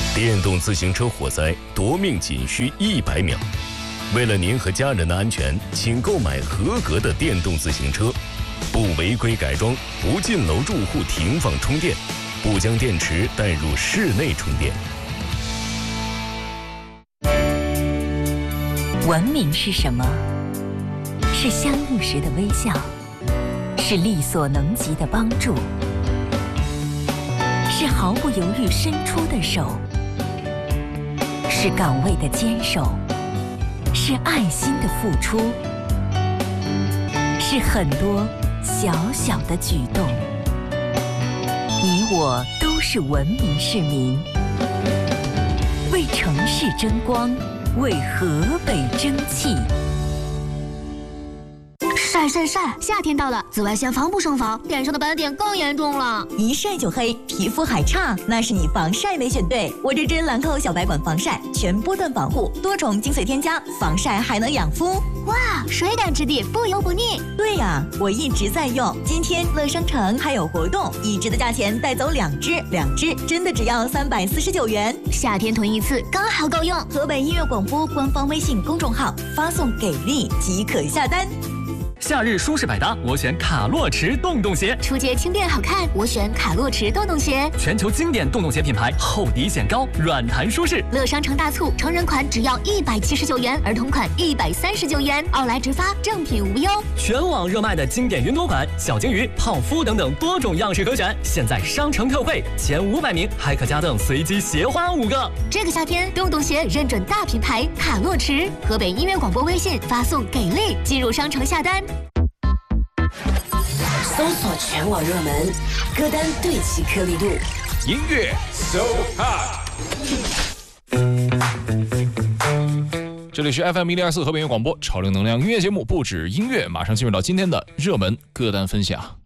电动自行车火灾夺命仅需100秒。为了您和家人的安全，请购买合格的电动自行车，不违规改装，不进楼住户停放充电，不将电池带入室内充电。 文明是什么？是相遇时的微笑，是力所能及的帮助，是毫不犹豫伸出的手，是岗位的坚守，是爱心的付出，是很多小小的举动。你我都是文明市民，为城市争光，为河北争气。 晒晒晒！夏天到了，紫外线防不胜防，脸上的斑点更严重了。 一晒就黑，皮肤还差，那是你防晒没选对。我这支兰蔻小白管防晒，全波段防护，多重精髓添加，防晒还能养肤。 哇，水感质地，不油不腻。 对呀，我一直在用。今天乐商城还有活动，一支的价钱带走2支，2支真的只要349元。 夏天囤一次刚好够用。 河北音乐广播官方微信公众号发送给力即可下单。 夏日舒适百搭，我选卡洛驰洞洞鞋。 出街轻便好看，我选卡洛驰洞洞鞋。 全球经典洞洞鞋品牌，厚底显高，软弹舒适。 乐商城大促，成人款只要179元，儿童款139元，奥莱直发，正品无忧。 全网热卖的经典云朵款、小金鱼、泡芙等等多种样式可选，现在商城特惠，前500名还可加赠随机鞋花5个。 这个夏天，洞洞鞋认准大品牌卡洛驰，河北音乐广播微信发送给力，进入商城下单。 搜索全网热门歌单，对齐颗粒度， 音乐 So Hot。这里是 FM102.4河北音乐广播，潮流能量音乐节目，不止音乐，马上进入到今天的热门歌单分享。